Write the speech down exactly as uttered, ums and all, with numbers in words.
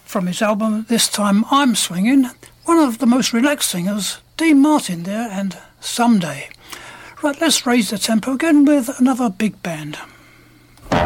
From his album This Time I'm Swinging, one of the most relaxed singers, Dean Martin there, and Someday. Right, let's raise the tempo again with another big band.